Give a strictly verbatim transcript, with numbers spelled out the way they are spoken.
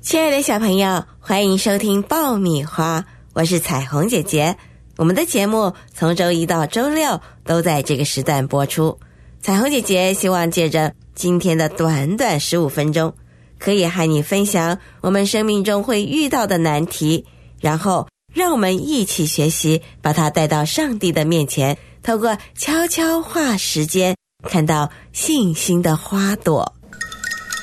亲爱的小朋友，欢迎收听爆米花，我是彩虹姐姐。我们的节目从周一到周六都在这个时段播出。彩虹姐姐希望借着今天的短短十五分钟，可以和你分享我们生命中会遇到的难题，然后让我们一起学习，把它带到上帝的面前，透过悄悄话时间，看到信心的花朵。